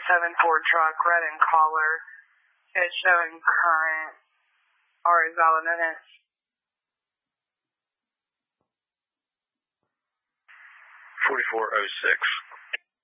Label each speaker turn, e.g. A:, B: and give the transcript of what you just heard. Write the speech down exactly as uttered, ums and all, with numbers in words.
A: seven Ford truck, red in color. It's showing current. R is valid minutes.
B: forty-four oh six.